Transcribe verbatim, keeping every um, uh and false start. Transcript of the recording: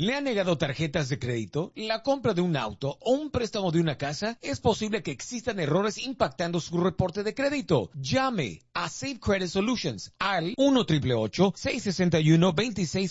¿Le han negado tarjetas de crédito, la compra de un auto o un préstamo de una casa? Es posible que existan errores impactando su reporte de crédito. Llame a Safe Credit Solutions al uno, ocho ocho ocho, seis seis uno, dos seis